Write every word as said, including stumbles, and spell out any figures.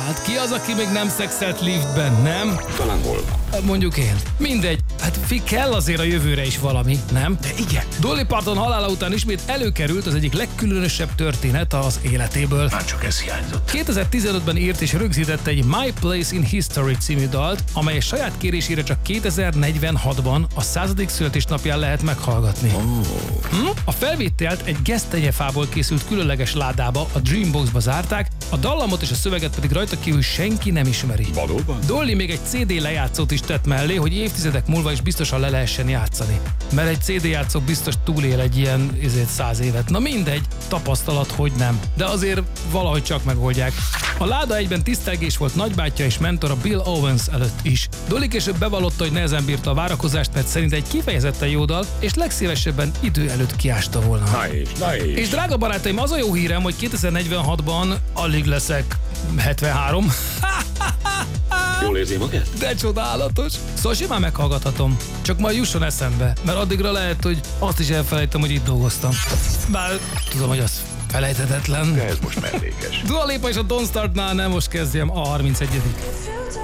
Hát ki az, aki még nem szexelt liftben, nem? Talán hol? Mondjuk én. Mindegy. Hát fi kell azért a jövőre is valami, nem? De igen. Dolly Parton halála után ismét előkerült az egyik legkülönösebb történet az életéből. Már csak ez hiányzott. kétezer-tizenötben írt és rögzített egy My Place in History című dalt, amely saját kérésére csak kétezer-negyvenhatban a századik születésnapján lehet meghallgatni. Oh. Hm? A felvételt egy gesztenyefából készült különleges ládába, a Dreambox-ba zárták, a dallamot és a szöveget pedig rajta kívül senki nem ismeri. Valóban? Dolly még egy cé dé lejátszót is tett mellé, hogy évtizedek múlva is biztosan le lehessen játszani. Mert egy cé dé játszó biztos túlél egy ilyen ezért száz évet. Na mindegy, tapasztalat, hogy nem. De azért valahogy csak megoldják. A láda egyben tisztelgés volt nagybátyja és mentora Bill Owens előtt is. Dolly később bevallotta, hogy nehezen bírta a várakozást, mert szerint egy kifejezetten jó dal, és legszívesebben idő előtt kiásta volna. Na és, na és. És drága barátaim, az a jó hírem, hogy kétezer-negyvenhatban alig leszek hetvenhárom. Jól érzi magát? De csodálatos. Szóval simán meghallgathatom. Csak majd jusson eszembe, mert addigra lehet, hogy azt is elfelejtem, hogy itt dolgoztam. Bár tudom, hogy az felejthetetlen. De ez most mellékes. Dua Lipa és a Don't Startnál nem most kezdjem a harmincegyedik